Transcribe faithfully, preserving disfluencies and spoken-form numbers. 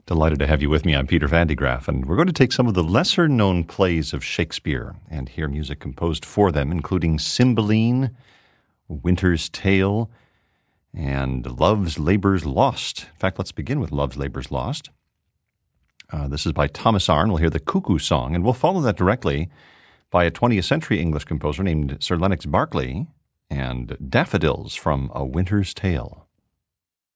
Delighted to have you with me. I'm Peter Van de Graaff, and we're going to take some of the lesser-known plays of Shakespeare and hear music composed for them, including Cymbeline, Winter's Tale, and Love's Labour's Lost. In fact, let's begin with Love's Labour's Lost. Uh, this is by Thomas Arne. We'll hear the Cuckoo Song, and we'll follow that directly by a twentieth century English composer named Sir Lennox Berkeley and Daffodils from A Winter's Tale.